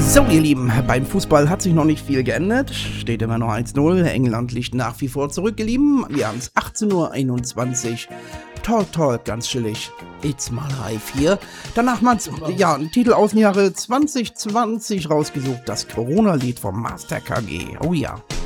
So, ihr Lieben, beim Fußball hat sich noch nicht viel geändert. Steht immer noch 1-0. England liegt nach wie vor zurück, ihr Lieben. Wir haben es 18:21 Uhr. Talk, ganz chillig. It's my life hier. Danach mal einen Titel aus dem Jahre 2020 rausgesucht. Das Corona-Lied vom Master KG. Oh ja.